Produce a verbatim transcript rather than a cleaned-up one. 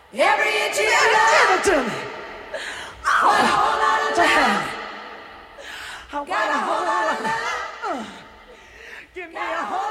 Every inch of your love. Give it to me. Oh, Want a whole lot of love. I want Got a a whole whole lot lot of of love. love. Uh, give me a whole